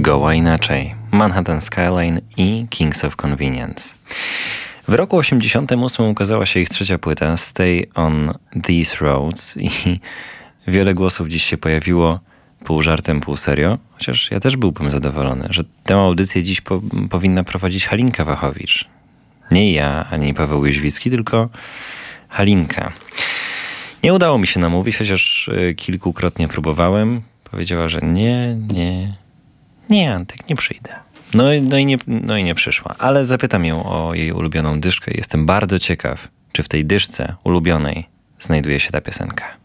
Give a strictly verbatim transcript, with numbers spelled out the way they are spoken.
Zgoła inaczej. Manhattan Skyline i Kings of Convenience. W roku osiemdziesiątym ósmym ukazała się ich trzecia płyta Stay on These Roads i wiele głosów dziś się pojawiło pół żartem, pół serio, chociaż ja też byłbym zadowolony, że tę audycję dziś po, powinna prowadzić Halinka Wachowicz. Nie ja, ani Paweł Jóźwicki, tylko Halinka. Nie udało mi się namówić, chociaż kilkukrotnie próbowałem. Powiedziała, że nie, nie, nie, Antek, nie przyjdę. No, i- no, i nie, no i nie przyszła. Ale zapytam ją o jej ulubioną dyszkę i jestem bardzo ciekaw, czy w tej dyszce ulubionej znajduje się ta piosenka.